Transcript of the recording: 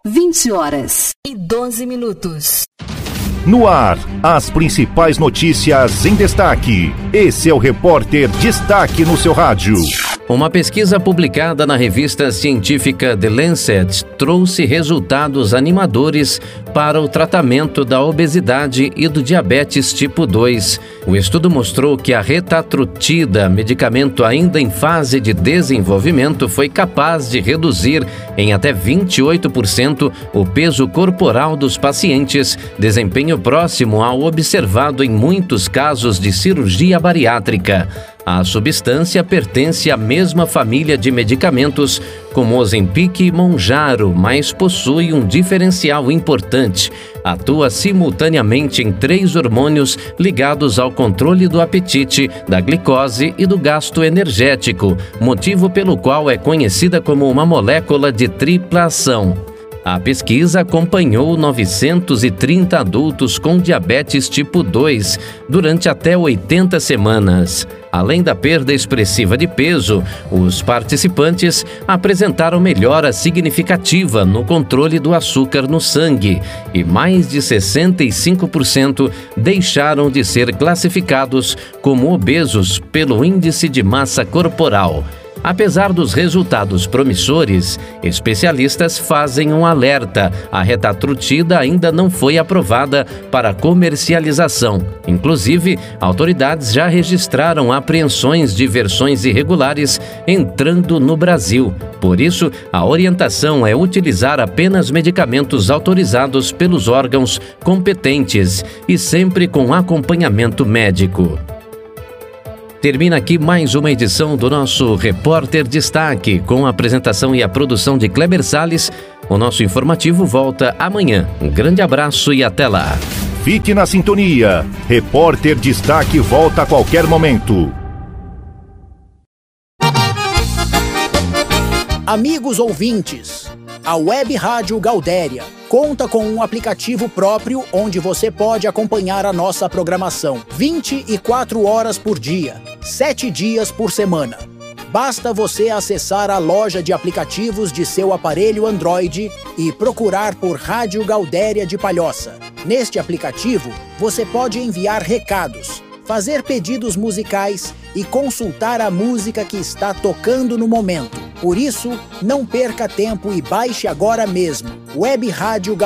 20h12. No ar, as principais notícias em destaque. Esse é o Repórter Destaque no seu rádio. Uma pesquisa publicada na revista científica The Lancet trouxe resultados animadores para o tratamento da obesidade e do diabetes tipo 2. O estudo mostrou que a retatrutida, medicamento ainda em fase de desenvolvimento, foi capaz de reduzir em até 28% o peso corporal dos pacientes, desempenho próximo ao observado em muitos casos de cirurgia bariátrica. A substância pertence à mesma família de medicamentos como Ozempic e Mounjaro, mas possui um diferencial importante. Atua simultaneamente em 3 hormônios ligados ao controle do apetite, da glicose e do gasto energético, motivo pelo qual é conhecida como uma molécula de tripla ação. A pesquisa acompanhou 930 adultos com diabetes tipo 2 durante até 80 semanas. Além da perda expressiva de peso, os participantes apresentaram melhora significativa no controle do açúcar no sangue e mais de 65% deixaram de ser classificados como obesos pelo índice de massa corporal. Apesar dos resultados promissores, especialistas fazem um alerta: a retatrutida ainda não foi aprovada para comercialização. Inclusive, autoridades já registraram apreensões de versões irregulares entrando no Brasil. Por isso, a orientação é utilizar apenas medicamentos autorizados pelos órgãos competentes e sempre com acompanhamento médico. Termina aqui mais uma edição do nosso Repórter Destaque, com a apresentação e a produção de Kleber Salles. O nosso informativo volta amanhã. Um grande abraço e até lá. Fique na sintonia. Repórter Destaque volta a qualquer momento. Amigos ouvintes, a Web Rádio Gaudéria conta com um aplicativo próprio onde você pode acompanhar a nossa programação 24 horas por dia, 7 dias por semana. Basta você acessar a loja de aplicativos de seu aparelho Android e procurar por Rádio Gaudéria de Palhoça. Neste aplicativo, você pode enviar recados, fazer pedidos musicais e consultar a música que está tocando no momento. Por isso, não perca tempo e baixe agora mesmo. Web Rádio